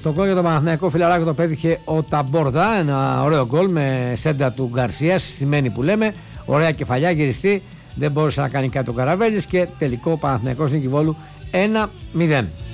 Το γκολ για τον Παναθηναϊκό φιλαράκο το πέτυχε ο Ταμπόρδα. Ένα ωραίο γκολ με σέντα του Γκαρσία, συστημένη που λέμε. Ωραία κεφαλιά, γυριστή. Δεν μπορούσε να κάνει κάτι ο Καραβέλης και τελικό Παναθηναϊκός νίκη Βόλου 1-0.